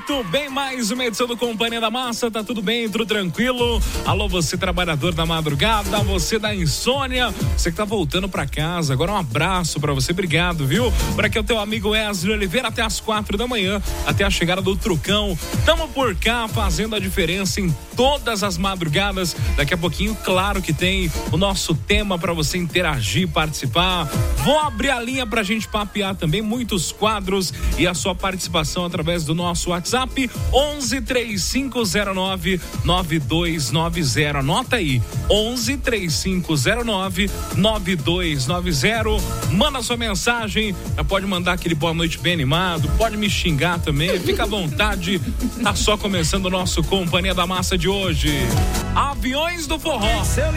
Muito bem, mais uma edição do Companhia da Massa, tá tudo bem, tudo tranquilo? Alô, você trabalhador da madrugada, você da insônia, você que tá voltando pra casa, agora um abraço pra você, obrigado, viu? Por aqui é o teu amigo Wesley Oliveira, até às 4 da manhã, até a chegada do Trucão, tamo por cá fazendo a diferença em todas as madrugadas. Daqui a pouquinho, claro que tem o nosso tema pra você interagir, participar. Vou abrir a linha pra gente papear também, muitos quadros e a sua participação através do nosso WhatsApp 1135099290. Anota aí, 1135099290. Manda sua mensagem, já pode mandar aquele boa noite bem animado, pode me xingar também, fica à vontade. Tá só começando o nosso Companhia da Massa de hoje. Aviões do Forró.